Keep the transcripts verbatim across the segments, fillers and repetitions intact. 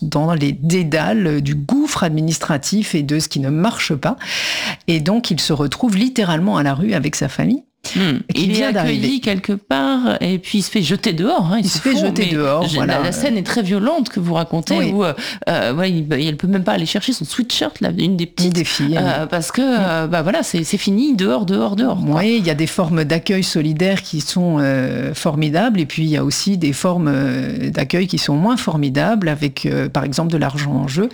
dans les dédales du gouffre administratif et de ce qui ne marche pas. Et donc, il se retrouve littéralement à la rue avec sa famille. Mmh. Il est accueilli quelque part et puis il se fait jeter dehors. Hein, il, il se fait fond, jeter dehors. Voilà. La, la scène est très violente que vous racontez oui. où euh, ouais, il, elle peut même pas aller chercher son sweatshirt, là, une des petites, une des filles, euh, oui. parce que euh, bah voilà, c'est, c'est fini, dehors, dehors, dehors. Oui, il y a des formes d'accueil solidaire qui sont euh, formidables et puis il y a aussi des formes euh, d'accueil qui sont moins formidables avec, euh, par exemple, de l'argent en jeu.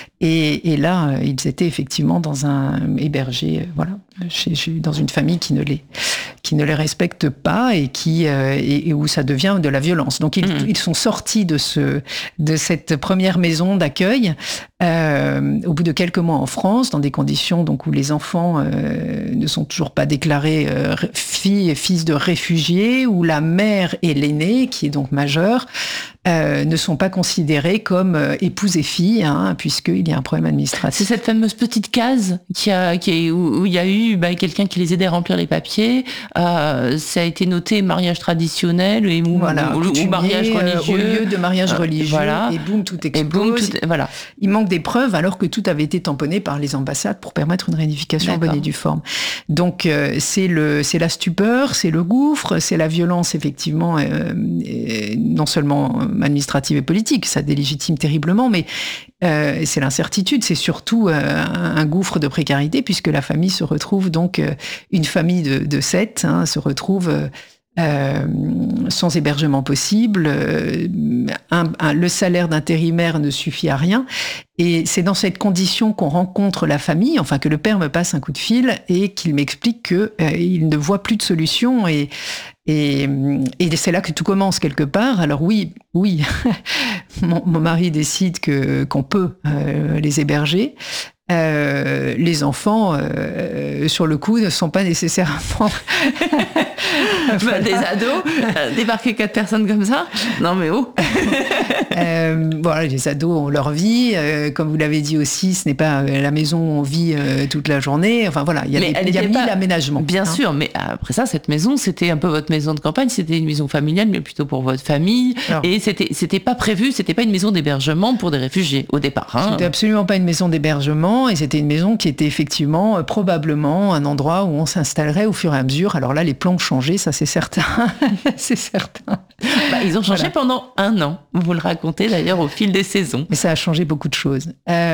Et, et là, euh, ils étaient effectivement dans un hébergé, euh, voilà, chez, chez, dans une famille qui ne les, qui ne les respecte pas et qui euh, et, et où ça devient de la violence. Donc ils, mmh. ils sont sortis de ce, de cette première maison d'accueil euh, au bout de quelques mois en France, dans des conditions donc où les enfants euh, ne sont toujours pas déclarés euh, filles et fils de réfugiés, où la mère et l'aîné, qui est donc majeure, Euh, ne sont pas considérés comme euh, épouse et fille, hein, puisqu'il y a un problème administratif. C'est cette fameuse petite case qui a, qui est, où, où il y a eu bah, quelqu'un qui les aidait à remplir les papiers. Euh, ça a été noté mariage traditionnel et ou, voilà, ou, ou mariage religieux. Euh, au lieu de mariage religieux, euh, voilà. et boum, tout explose. Et boum, tout, voilà. Il manque des preuves alors que tout avait été tamponné par les ambassades pour permettre une réunification en bonne et due forme. Donc euh, c'est, le, c'est la stupeur, c'est le gouffre, c'est la violence effectivement, euh, non seulement administrative et politique, ça délégitime terriblement, mais euh, c'est l'incertitude, c'est surtout euh, un gouffre de précarité, puisque la famille se retrouve donc, euh, une famille de, de sept, hein, se retrouve euh, euh, sans hébergement possible, euh, un, un, le salaire d'intérimaire ne suffit à rien, et c'est dans cette condition qu'on rencontre la famille, enfin que le père me passe un coup de fil et qu'il m'explique que euh, il ne voit plus de solution et Et, et c'est là que tout commence quelque part. Alors oui, oui, mon, mon mari décide que, qu'on peut euh, les héberger. Euh, les enfants, euh, sur le coup, ne sont pas nécessairement... bah, des ados, euh, débarquer quatre personnes comme ça, non mais oh. euh, voilà, les ados ont leur vie, euh, comme vous l'avez dit aussi, ce n'est pas euh, la maison où on vit euh, toute la journée. Enfin voilà, il y a, des, il y a mille aménagements. Bien hein. sûr, mais après ça, cette maison, c'était un peu votre maison de campagne, c'était une maison familiale, mais plutôt pour votre famille. Alors, et c'était, c'était pas prévu, c'était pas une maison d'hébergement pour des réfugiés au départ. Hein. C'était absolument pas une maison d'hébergement, et c'était une maison qui était effectivement euh, probablement un endroit où on s'installerait au fur et à mesure. Alors là, les plans ont changé, ça c'est certain. c'est certain. Bah, ils ont changé voilà. pendant un an. Vous le racontez d'ailleurs au fil des saisons. Mais ça a changé beaucoup de choses.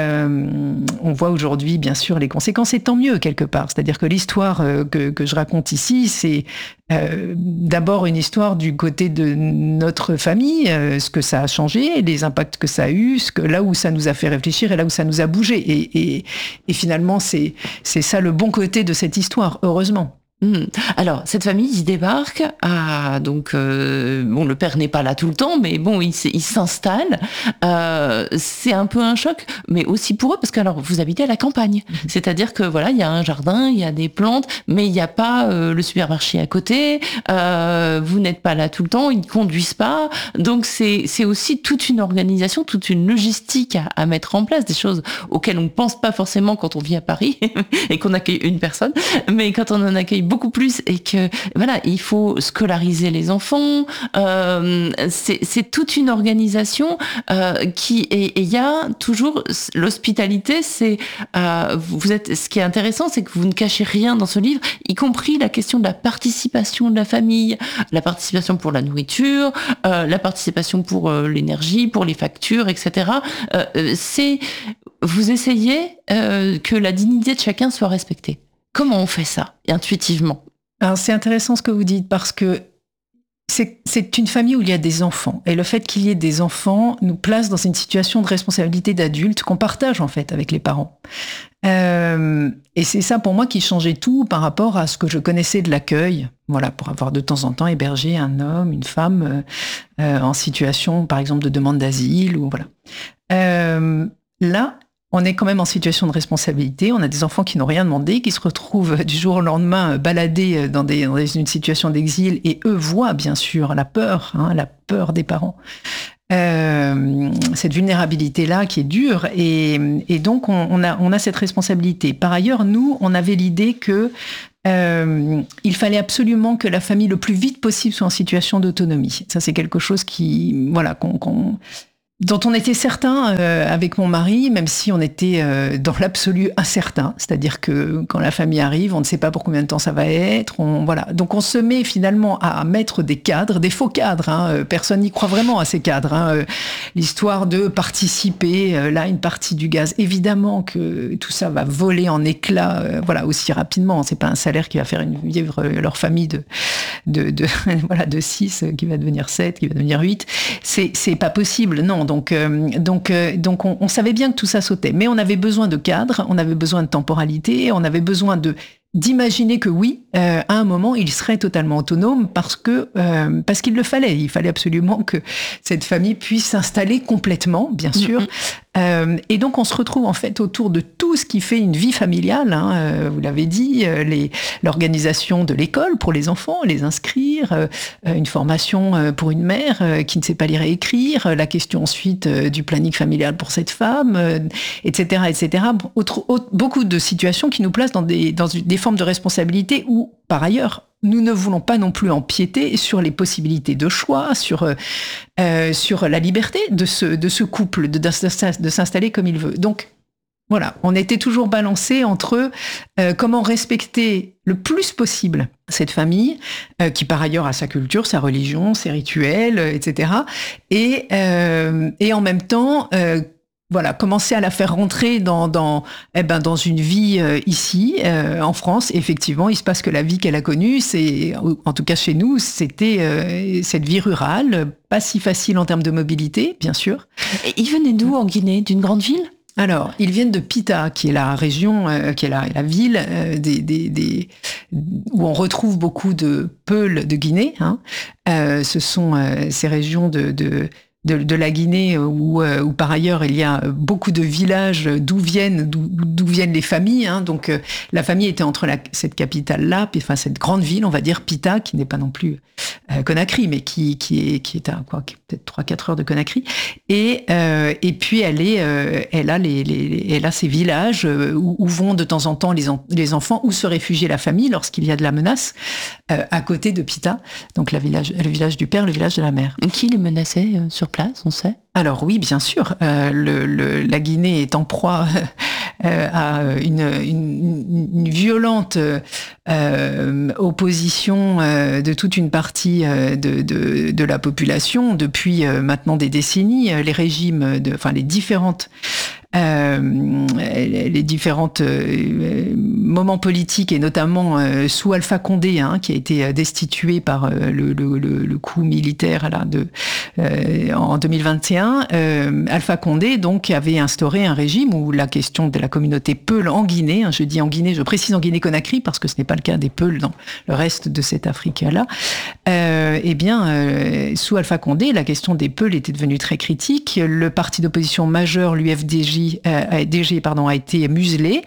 Euh, on voit aujourd'hui, bien sûr, les conséquences, et tant mieux quelque part. C'est-à-dire que l'histoire euh, que, que je raconte ici, c'est euh, d'abord une histoire du côté de notre famille, euh, ce que ça a changé, les impacts que ça a eu, ce que, là où ça nous a fait réfléchir et là où ça nous a bougé. Et, et, et finalement, c'est, c'est ça le bon côté de cette histoire, heureusement. Mmh. Alors, cette famille, il débarque, à, donc, euh, bon, le père n'est pas là tout le temps, mais bon, il, il s'installe. Euh, c'est un peu un choc, mais aussi pour eux, parce que alors, vous habitez à la campagne. Mmh. C'est-à-dire que voilà, il y a un jardin, il y a des plantes, mais il n'y a pas euh, le supermarché à côté. Euh, vous n'êtes pas là tout le temps, ils ne conduisent pas. Donc, c'est, c'est aussi toute une organisation, toute une logistique à, à mettre en place, des choses auxquelles on ne pense pas forcément quand on vit à Paris et qu'on accueille une personne, mais quand on en accueille beaucoup plus et que voilà, il faut scolariser les enfants. Euh, c'est, c'est toute une organisation euh, qui et il y a toujours l'hospitalité. C'est euh, vous êtes. Ce qui est intéressant, c'est que vous ne cachez rien dans ce livre, y compris la question de la participation de la famille, la participation pour la nourriture, euh, la participation pour euh, l'énergie, pour les factures, et cetera. Euh, c'est vous essayez euh, que la dignité de chacun soit respectée. Comment on fait ça, intuitivement ? Alors, c'est intéressant ce que vous dites, parce que c'est, c'est une famille où il y a des enfants. Et le fait qu'il y ait des enfants nous place dans une situation de responsabilité d'adulte qu'on partage, en fait, avec les parents. Euh, et c'est ça, pour moi, qui changeait tout par rapport à ce que je connaissais de l'accueil. Voilà, pour avoir de temps en temps hébergé un homme, une femme euh, en situation, par exemple, de demande d'asile, ou voilà. Euh, là, on est quand même en situation de responsabilité. On a des enfants qui n'ont rien demandé, qui se retrouvent du jour au lendemain baladés dans, des, dans une situation d'exil, et eux voient bien sûr la peur, hein, la peur des parents. Euh, cette vulnérabilité-là qui est dure, et, et donc on, on, a, on a cette responsabilité. Par ailleurs, nous, on avait l'idée que euh, il fallait absolument que la famille le plus vite possible soit en situation d'autonomie. Ça, c'est quelque chose qui, voilà, qu'on, qu'on dont on était certain euh, avec mon mari, même si on était euh, dans l'absolu incertain. C'est-à-dire que quand la famille arrive, on ne sait pas pour combien de temps ça va être. On, voilà. Donc on se met finalement à mettre des cadres, des faux cadres. Hein. Personne n'y croit vraiment à ces cadres. Hein. L'histoire de participer, euh, là, une partie du gaz. Évidemment que tout ça va voler en éclats euh, voilà, aussi rapidement. C'est pas un salaire qui va faire une, vivre leur famille de, de, de, voilà, de six, qui va devenir sept, qui va devenir huit. C'est, c'est pas possible, non. Donc, euh, donc, euh, donc on, on savait bien que tout ça sautait. Mais on avait besoin de cadre, on avait besoin de temporalité, on avait besoin de d'imaginer que oui, euh, à un moment, il serait totalement autonome parce que euh, parce qu'il le fallait. Il fallait absolument que cette famille puisse s'installer complètement, bien sûr. Mm-hmm. Euh, et donc, on se retrouve en fait autour de tout ce qui fait une vie familiale. Hein, euh, vous l'avez dit, euh, les, l'organisation de l'école pour les enfants, les inscrire, euh, une formation euh, pour une mère euh, qui ne sait pas lire et écrire, euh, la question ensuite euh, du planning familial pour cette femme, euh, et cetera, et cetera. Autre, autre, beaucoup de situations qui nous placent dans des dans des formes de responsabilité où, par ailleurs, nous ne voulons pas non plus empiéter sur les possibilités de choix, sur, euh, sur la liberté de ce, de ce couple, de, de, de s'installer comme il veut. Donc, voilà, on était toujours balancés entre euh, comment respecter le plus possible cette famille, euh, qui par ailleurs a sa culture, sa religion, ses rituels, et cetera. Et, euh, et en même temps... Euh, Voilà, commencer à la faire rentrer dans dans eh ben dans une vie euh, ici euh, en France. Et effectivement, il se passe que la vie qu'elle a connue, c'est en tout cas chez nous, c'était euh, cette vie rurale, pas si facile en termes de mobilité, bien sûr. Et ils venaient d'où en Guinée? D'une grande ville? Alors, ils viennent de Pita, qui est la région, euh, qui est la, la ville euh, des, des, des, où on retrouve beaucoup de peuls de Guinée. Hein. Euh, ce sont euh, ces régions de, de De, de la Guinée où, euh, où par ailleurs il y a beaucoup de villages d'où viennent d'où, d'où viennent les familles. Hein. Donc euh, la famille était entre la, cette capitale-là, puis enfin cette grande ville, on va dire Pita, qui n'est pas non plus euh, Conakry, mais qui qui est qui est à quoi, peut-être trois quatre heures de Conakry. Et euh, et puis elle est euh, elle a les, les elle a ces villages où, où vont de temps en temps les en, les enfants, où se réfugier la famille lorsqu'il y a de la menace euh, à côté de Pita. Donc la village le village du père, le village de la mère. Et qui les menaçait euh, sur place, on sait? Alors oui, bien sûr. Euh, le, le, la Guinée est en proie euh, à une, une, une violente euh, opposition euh, de toute une partie euh, de, de, de la population depuis euh, maintenant des décennies. Les régimes, de, enfin les différentes Euh, les différentes euh, moments politiques et notamment euh, sous Alpha Condé, hein, qui a été destitué par euh, le, le, le, le coup militaire là, de, euh, en deux mille vingt et un. Euh, Alpha Condé donc avait instauré un régime où la question de la communauté Peul en Guinée, hein, je dis en Guinée, je précise en Guinée-Conakry parce que ce n'est pas le cas des Peuls dans le reste de cette Afrique-là. Euh, eh bien, euh, sous Alpha Condé, la question des Peuls était devenue très critique. Le parti d'opposition majeur, l'U F D J, Euh, D G pardon, a été muselé.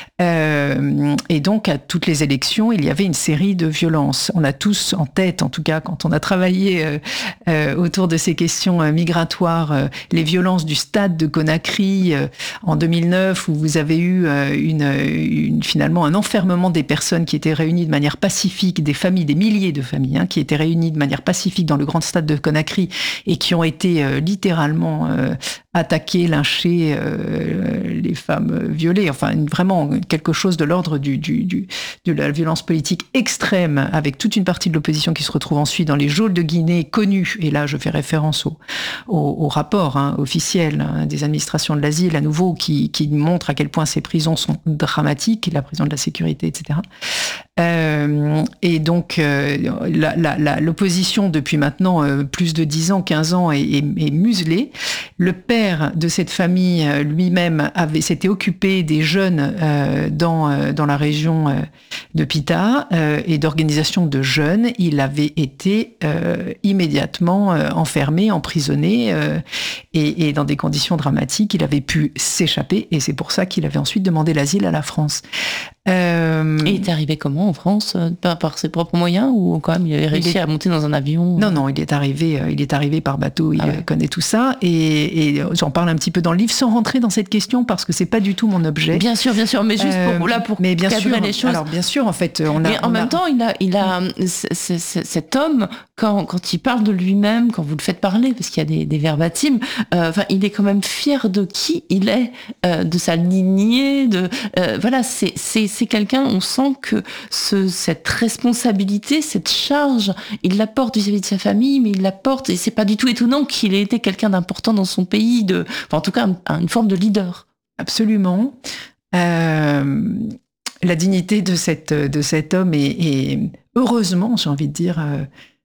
Euh, et donc, à toutes les élections, il y avait une série de violences. On a tous en tête, en tout cas, quand on a travaillé euh, euh, autour de ces questions euh, migratoires, euh, les violences du stade de Conakry euh, en deux mille neuf, où vous avez eu euh, une, une, finalement un enfermement des personnes qui étaient réunies de manière pacifique, des familles, des milliers de familles, hein, qui étaient réunies de manière pacifique dans le grand stade de Conakry et qui ont été euh, littéralement euh, attaquées, lynchées, euh, les femmes violées, enfin vraiment quelque chose de l'ordre du, du, du, de la violence politique extrême, avec toute une partie de l'opposition qui se retrouve ensuite dans les geôles de Guinée connues, et là je fais référence au, au, au rapport hein, officiel hein, des administrations de l'asile, à nouveau, qui, qui montre à quel point ces prisons sont dramatiques, la prison de la sécurité, et cetera. Euh, et donc euh, la, la, la, l'opposition depuis maintenant euh, plus de dix ans, quinze ans est, est, est muselée. Le père de cette famille euh, lui-même avait, s'était occupé des jeunes euh, dans, euh, dans la région euh, de Pita euh, et d'organisation de jeunes. Il avait été euh, immédiatement euh, enfermé, emprisonné euh, et, et dans des conditions dramatiques. Il avait pu s'échapper et c'est pour ça qu'il avait ensuite demandé l'asile à la France. Euh, Et il est arrivé comment en France, par, par ses propres moyens, ou quand même il avait réussi il est... à monter dans un avion? Non, non, il est arrivé, il est arrivé par bateau. Il ah ouais. connaît tout ça, et, et j'en parle un petit peu dans le livre, sans rentrer dans cette question parce que c'est pas du tout mon objet. Bien sûr, bien sûr, mais juste pour euh, là pour mais bien cadrer sûr, les choses. Alors bien sûr, en fait, on a. Mais en on même a... temps, il a, il a, c- c- c- cet homme, quand quand il parle de lui-même, quand vous le faites parler, parce qu'il y a des, des verbatims, enfin, euh, il est quand même fier de qui il est, euh, de sa lignée, de euh, voilà, c'est c'est c'est quelqu'un. On sent que ce, cette responsabilité, cette charge, il la porte vis-à-vis de sa famille, mais il la porte, et c'est pas du tout étonnant qu'il ait été quelqu'un d'important dans son pays, de, enfin, en tout cas, une forme de leader. Absolument. Euh, la dignité de, cette, de cet homme est, est heureusement, j'ai envie de dire, euh,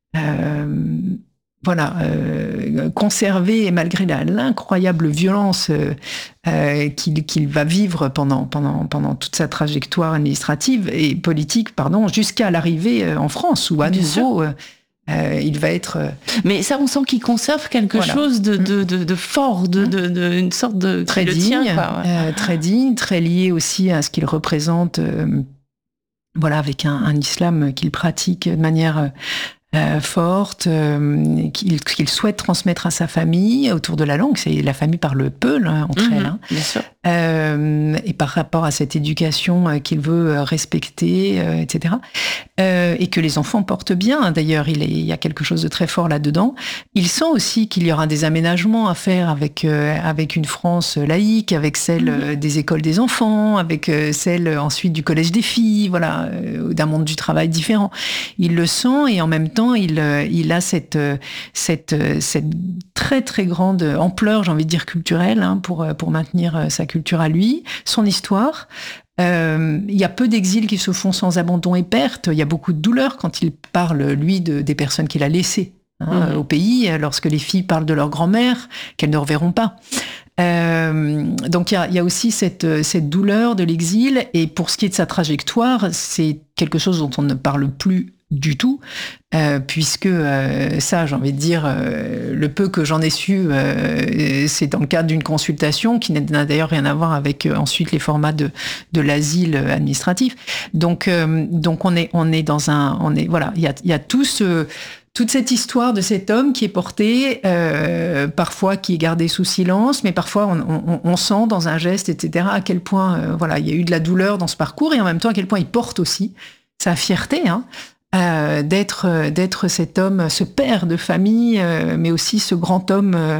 euh, voilà, euh, conservée, et malgré la, l'incroyable violence euh, euh, qu'il, qu'il va vivre pendant, pendant, pendant toute sa trajectoire administrative et politique, pardon, jusqu'à l'arrivée en France, où à Bien nouveau... Euh, Euh, il va être. Euh... Mais ça, on sent qu'il conserve quelque voilà. chose de, de, de, de fort, de, de, de, une sorte de. Très digne, tient, quoi, ouais. euh, très digne, très lié aussi à ce qu'il représente, euh, voilà, avec un, un islam qu'il pratique de manière euh, forte, euh, qu'il, qu'il souhaite transmettre à sa famille autour de la langue. C'est, la famille parle peu là, entre mmh, elles. Hein. Bien sûr. Euh, et par rapport à cette éducation euh, qu'il veut respecter, euh, et cetera. Euh, et que les enfants portent bien. D'ailleurs, il, est, il y a quelque chose de très fort là-dedans. Il sent aussi qu'il y aura des aménagements à faire avec, euh, avec une France laïque, avec celle mmh. des écoles des enfants, avec euh, celle ensuite du collège des filles, voilà, euh, d'un monde du travail différent. Il le sent, et en même temps, il, euh, il a cette, cette, cette très très grande ampleur, j'ai envie de dire culturelle, hein, pour, pour maintenir sa culture à lui, son histoire. Euh, il y a peu d'exils qui se font sans abandon et perte. Il y a beaucoup de douleur quand il parle, lui, de, des personnes qu'il a laissées hein, mmh. au pays, lorsque les filles parlent de leur grand-mère, qu'elles ne reverront pas. Euh, donc il y a, il y a aussi cette, cette douleur de l'exil, et pour ce qui est de sa trajectoire, c'est quelque chose dont on ne parle plus du tout, euh, puisque euh, ça, j'ai envie de dire, euh, le peu que j'en ai su, euh, c'est dans le cadre d'une consultation qui n'a d'ailleurs rien à voir avec euh, ensuite les formats de, de l'asile administratif. Donc, euh, donc on est, on est dans un, on est, voilà, il y a, il y a tout ce, toute cette histoire de cet homme qui est porté, euh, parfois qui est gardé sous silence, mais parfois on, on, on sent dans un geste, et cetera, à quel point, euh, voilà, il y a eu de la douleur dans ce parcours, et en même temps à quel point il porte aussi sa fierté, hein. Euh, d'être d'être cet homme, ce père de famille, euh, mais aussi ce grand homme euh,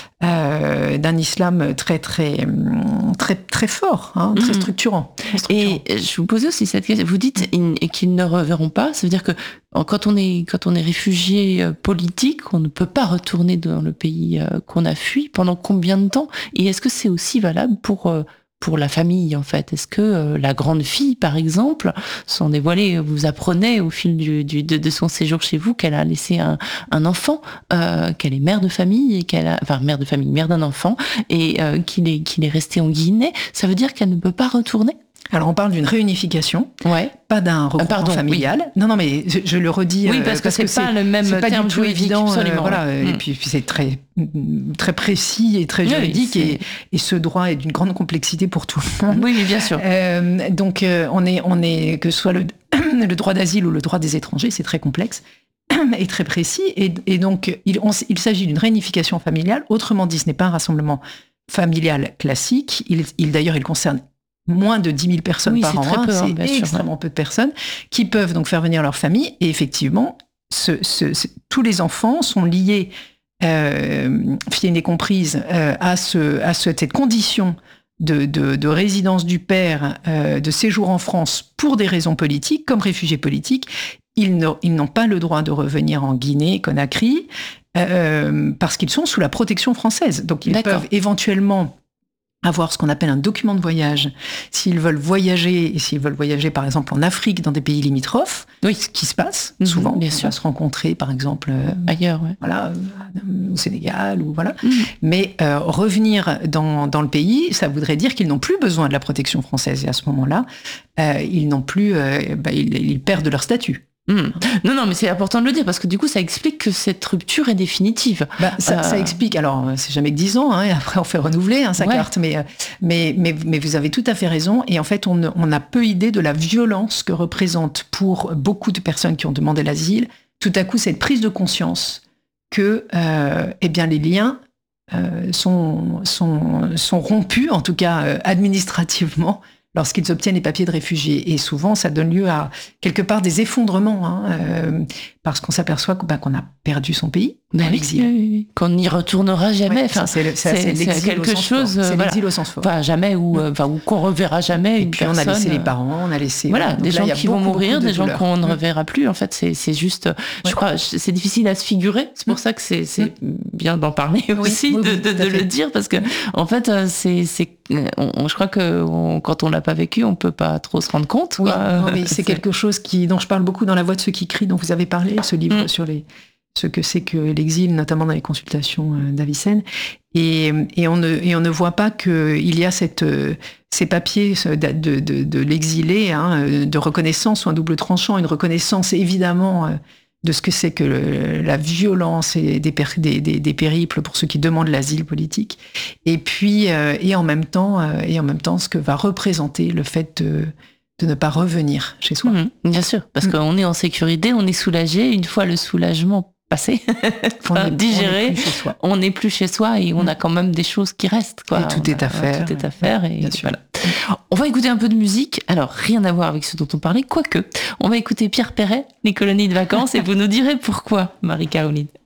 euh, d'un islam très très très très fort, hein, très, structurant, très structurant. Et je vous posais aussi cette question. Vous dites qu'ils ne reverront pas. Ça veut dire que quand on est quand on est réfugié politique, on ne peut pas retourner dans le pays qu'on a fui. Pendant combien de temps? Et est-ce que c'est aussi valable pour pour la famille, en fait? Est-ce que euh, la grande fille, par exemple, sans dévoiler, vous apprenez au fil du, du, de, de son séjour chez vous qu'elle a laissé un, un enfant, euh, qu'elle est mère de famille, et qu'elle a, enfin mère de famille, mère d'un enfant, et euh, qu'il est, qu'il est resté en Guinée? Ça veut dire qu'elle ne peut pas retourner? Alors, on parle d'une réunification, ouais. pas d'un regroupement Pardon, familial. Oui. Non, non, mais je, je le redis. Oui, parce, euh, parce que, que c'est pas le même c'est pas terme du tout évident. Absolument. Euh, voilà, ouais. Et mm. puis, puis c'est très, très précis et très juridique, oui, et, et ce droit est d'une grande complexité pour tout le monde. Oui, mais bien sûr. Euh, donc, euh, on est, on est, que ce soit le, le droit d'asile ou le droit des étrangers, c'est très complexe et très précis. Et, et donc, il, on, il s'agit d'une réunification familiale. Autrement dit, ce n'est pas un rassemblement familial classique. Il, il d'ailleurs, il concerne moins de dix mille personnes oui, par c'est an, très hein, peu, c'est hein, extrêmement sûr, peu de personnes qui peuvent donc faire venir leur famille. Et effectivement, ce, ce, ce, tous les enfants sont liés, euh, filles et comprises, euh, à, ce, à ce, cette condition de, de, de résidence du père, euh, de séjour en France pour des raisons politiques, comme réfugiés politiques. Ils, ne, ils n'ont pas le droit de revenir en Guinée, Conakry, euh, parce qu'ils sont sous la protection française. Donc ils D'accord. peuvent éventuellement avoir ce qu'on appelle un document de voyage, s'ils veulent voyager, et s'ils veulent voyager par exemple en Afrique, dans des pays limitrophes, oui. ce qui se passe mmh, souvent, bien on sûr. va se rencontrer par exemple euh, ailleurs, ouais. voilà, au Sénégal, ou voilà. Mmh. Mais euh, revenir dans, dans le pays, ça voudrait dire qu'ils n'ont plus besoin de la protection française, et à ce moment-là, euh, ils n'ont plus, euh, bah, ils, ils perdent leur statut. Mmh. Non, non, mais c'est important de le dire parce que du coup, ça explique que cette rupture est définitive. Bah, ça, euh... ça explique. Alors, c'est jamais que dix ans, hein, et après on fait renouveler hein, sa ouais. carte, mais, mais, mais, mais vous avez tout à fait raison. Et en fait, on, on a peu idée de la violence que représente pour beaucoup de personnes qui ont demandé l'asile, tout à coup, cette prise de conscience que euh, eh bien, les liens euh, sont, sont, sont rompus, en tout cas euh, administrativement, lorsqu'ils obtiennent les papiers de réfugiés. Et souvent, ça donne lieu à, quelque part, des effondrements, hein, euh, parce qu'on s'aperçoit que, bah, qu'on a perdu son pays, dans l'exil. Oui, oui, oui. Qu'on n'y retournera jamais. Ouais, enfin, c'est, le, c'est, c'est, c'est quelque chose... C'est voilà. l'exil au sens fort. Enfin, jamais, ou, mmh. enfin, ou qu'on reverra jamais Et une puis, personne. on a laissé les parents, on a laissé... Voilà, des là, gens qui beaucoup, vont mourir, des gens qu'on ne mmh. reverra plus. En fait, c'est, c'est juste... Ouais. Je crois, c'est difficile à se figurer. C'est pour mmh. ça que c'est, c'est mmh. bien d'en parler aussi, oui, oui, de, de, de le dire, parce que, en fait, c'est... c'est on, on, je crois que on, quand on l'a pas vécu, on peut pas trop se rendre compte. Oui, non, mais c'est, c'est quelque chose qui, dont je parle beaucoup dans La Voix de ceux qui crient, dont vous avez parlé, ce livre mmh. sur les, ce que c'est que l'exil, notamment dans les consultations d'Avicenne. Et, et, on ne, et on ne voit pas qu'il y a cette, ces papiers de, de, de, de l'exilé, hein, de reconnaissance ou un double tranchant, une reconnaissance évidemment de ce que c'est que le, la violence et des, péri, des, des, des périples pour ceux qui demandent l'asile politique, et puis euh, et en même temps euh, et en même temps ce que va représenter le fait de, de ne pas revenir chez soi. Mmh, bien sûr, parce mmh. qu'on est en sécurité, on est soulagé. Une fois le soulagement passé, enfin, digéré, on n'est plus chez soi et on mmh. a quand même des choses qui restent. Quoi. Et tout on est à a, faire. Tout est à faire et bien sûr. Voilà. On va écouter un peu de musique. Alors, rien à voir avec ce dont on parlait, quoique. On va écouter Pierre Perret, Les colonies de vacances, et vous nous direz pourquoi, Marie-Caroline.